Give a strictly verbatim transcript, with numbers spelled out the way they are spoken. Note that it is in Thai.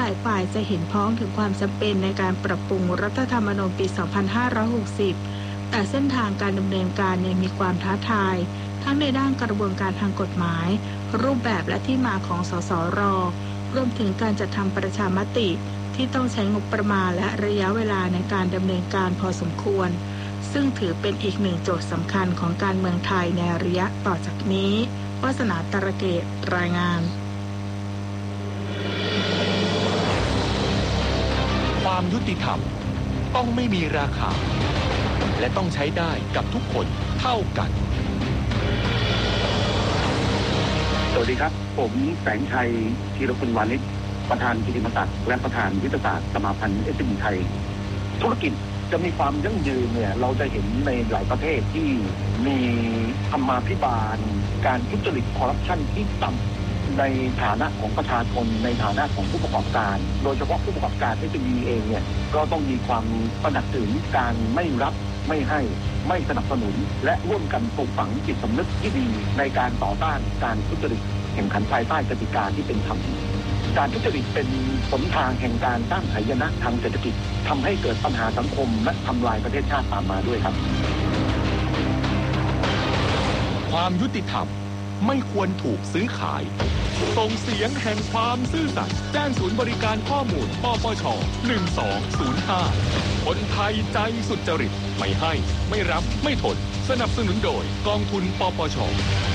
หลายฝ่ายจะเห็นพ้องถึงความจำเป็นในการปรับปรุงรัฐธรรมนูญปี สองพันห้าร้อยหกสิบ แต่เส้นทางการดำเนินการยังมีความท้าทายทั้งในด้านกระบวนการทางกฎหมายรูปแบบและที่มาของสสร.รวมถึงการจัดทำประชามติที่ต้องใช้งบประมาณและระยะเวลาในการดำเนินการพอสมควรซึ่งถือเป็นอีกหนึ่งโจทย์สำคัญของการเมืองไทยในระยะต่อจากนี้วาสนาตระเกตรายงานความยุติธรรมต้องไม่มีราคาและต้องใช้ได้กับทุกคนเท่ากันสวัสดีครับผมแสงชัยธีรคุณวานิชประธานกิติมศักดิ์และประธานยุทธศาสตร์สมาพันธ์เอส เอ็ม อี ไทยธุรกิจจะมีความยั่งยืนเนี่ยเราจะเห็นในหลายประเทศที่มีธรรมาภิบาลการทุจริตคอร์รัปชันที่ต่ำในฐานะของประชาชนในฐานะของผู้ประกอบการโดยเฉพาะผู้ประกอบการเอส เอ็ม อี เองเนี่ยก็ต้องมีความตระหนักถึงการไม่รับไม่ให้ไม่สนับสนุนและร่วมกันปลูกฝังจิตสำนึกที่ดีในการต่อต้านการทุจริตแข่งขันภายใต้กติกาที่เป็นธรรมการทุจริตเป็นหนทางแห่งการสร้างหายนะทางเศรษฐกิจทำให้เกิดปัญหาสังคมและทำลายประเทศชาติตามมาด้วยครับความยุติธรรมไม่ควรถูกซื้อขายส่งเสียงแห่งความซื่อสัตย์แจ้งศูนย์บริการข้อมูลปปช หนึ่งสองศูนย์ห้า คนไทยใจสุจริตไม่ให้ไม่รับไม่ทนสนับสนุนโดยกองทุนปปช